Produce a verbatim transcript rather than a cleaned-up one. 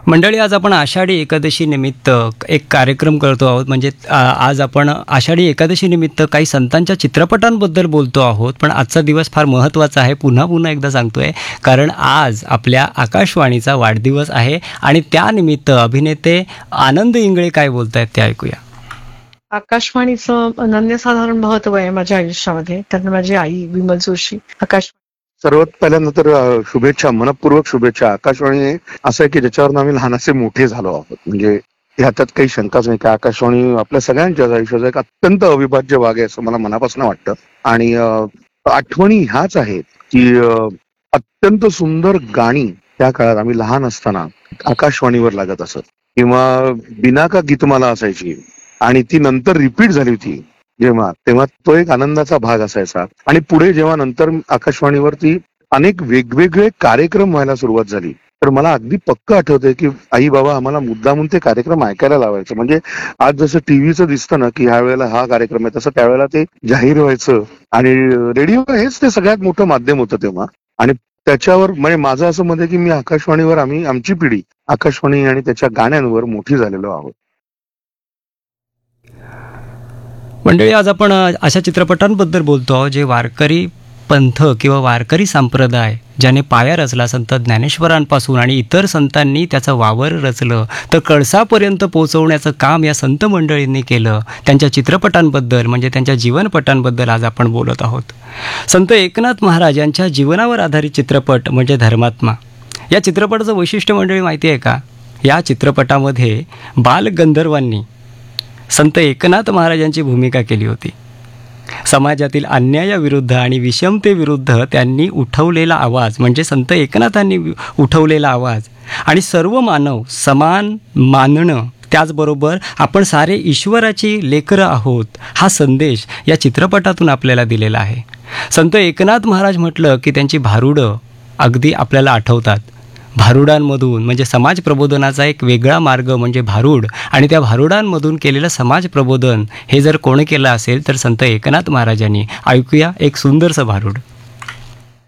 मंडळी, आज आपण आषाढी एकादशी निमित्त एक कार्यक्रम करतो आहोत. म्हणजे आ, आज आपण आषाढी एकादशी निमित्त काही संतांच्या चित्रपटांबद्दल बोलतो आहोत. पण आजचा दिवस फार महत्त्वाचा आहे, पुन्हा पुन्हा एकदा सांगतोय, कारण आज आपल्या आकाशवाणीचा वाढदिवस आहे आणि त्यानिमित्त अभिनेते आनंद इंगळे काय बोलत आहेत ते ऐकूया. आकाशवाणीचं अनन्यसाधारण महत्व आहे माझ्या आयुष्यामध्ये. कारण माझी आई विमल जोशी आकाश सर्वात पहिल्यांदा तर अ, शुभेच्छा, मनपूर्वक शुभेच्छा. आकाशवाणी असं आहे की ज्याच्यावर आम्ही लहानाचे मोठे झालो आहोत. म्हणजे ह्याच्यात काही शंकाच नाही की आकाशवाणी आपल्या सगळ्यांच्याच आयुष्याचा एक अत्यंत अविभाज्य भाग आहे असं मला मनापासून वाटतं. आणि अ, आठवणी ह्याच आहेत की अ, अत्यंत सुंदर गाणी त्या काळात आम्ही लहान असताना आकाशवाणीवर लागत असत, किंवा बिनाका गीतमाला असायची आणि ती नंतर रिपीट झाली होती जेव्हा, तेव्हा तो एक आनंदाचा भाग असायचा. आणि पुढे जेव्हा नंतर आकाशवाणीवरती अनेक वेगवेगळे कार्यक्रम व्हायला सुरुवात झाली, तर मला अगदी पक्क आठवतंय की आई बाबा आम्हाला मुद्दामून ते कार्यक्रम ऐकायला लावायचं. म्हणजे आज जसं टीव्हीचं दिसतं ना की ह्या वेळेला हा कार्यक्रम आहे, तसं त्यावेळेला ते जाहीर व्हायचं. आणि रेडिओ हेच ते सगळ्यात मोठं माध्यम होतं तेव्हा. आणि त्याच्यावर म्हणजे माझं असं मत आहे की मी आकाशवाणीवर, आम्ही आमची पिढी आकाशवाणी आणि त्याच्या गाण्यांवर मोठी झालेलो आहोत. मंडळी, आज आपण अ, अशा चित्रपटांबद्दल बोलतो आहोत जे वारकरी पंथ किंवा वारकरी संप्रदाय ज्याने पाया रचला संत ज्ञानेश्वरांपासून आणि इतर संतांनी त्याचा वावर रचलं तर कळसापर्यंत पोहोचवण्याचं काम या संत मंडळींनी केलं. त्यांच्या चित्रपटांबद्दल म्हणजे त्यांच्या जीवनपटांबद्दल आज आपण बोलत आहोत. संत एकनाथ महाराज यांच्या जीवनावर आधारित चित्रपट म्हणजे धर्मात्मा. या चित्रपटाचं वैशिष्ट्य मंडळी माहिती आहे का? या चित्रपटामध्ये बालगंधर्वांनी संत एकनाथ महाराजांची भूमिका केली होती. समाजातील अन्यायाविरुद्ध आणि विषमतेविरुद्ध त्यांनी उठवलेला आवाज म्हणजे संत एकनाथांनी उठवलेला आवाज आणि सर्व मानव समान मानणं, त्याचबरोबर आपण सारे ईश्वराची लेकरं आहोत हा संदेश या चित्रपटातून आपल्याला दिलेला आहे. संत एकनाथ महाराज म्हटलं की त्यांची भारुडं अगदी आपल्याला आठवतात. भारुडांमधून म्हणजे समाज प्रबोधनाचा एक वेगळा मार्ग म्हणजे भारूड, आणि त्या भारुडांमधून केलेलं समाज प्रबोधन हे जर कोण केलं असेल तर संत एकनाथ महाराजांनी. ऐकूया एक सुंदरसं भारूड.